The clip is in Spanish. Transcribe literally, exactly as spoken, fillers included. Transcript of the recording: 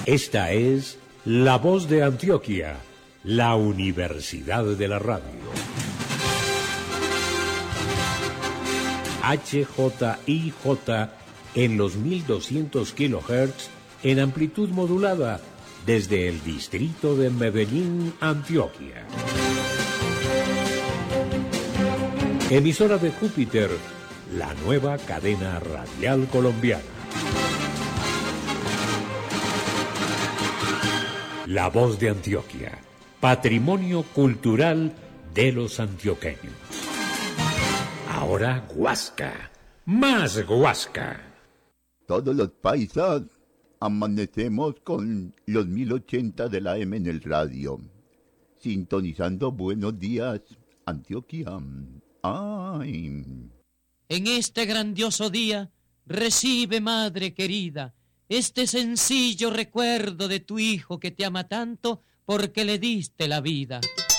Esta es La Voz de Antioquia, la Universidad de la Radio. H J I J en los mil doscientos kilohertz en amplitud modulada desde el distrito de Medellín, Antioquia. Emisora de Júpiter, la nueva cadena radial colombiana. La Voz de Antioquia, patrimonio cultural de los antioqueños. Ahora Guasca, más Guasca. Todos los paisas amanecemos con los mil ochenta de la M en el radio, sintonizando Buenos Días, Antioquia. Ay. En este grandioso día, recibe, madre querida, este sencillo recuerdo de tu hijo que te ama tanto porque le diste la vida.